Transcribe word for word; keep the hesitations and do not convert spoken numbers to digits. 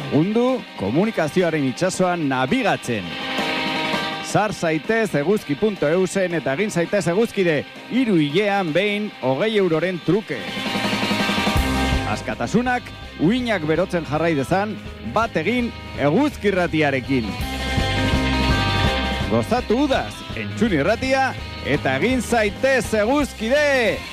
Lagundu komunikazioaren itsasoan nabigatzen. Sar zaitez eguzki puntu eusen eta egin zaitez eguzkide hiru hilean behin hogei euroren truke. Askatasunak uinak berotzen jarrai dezan bat egin eguzkirratiarekin. Gozatu udaz, entzun irratia eta egin zaitez eguzkide!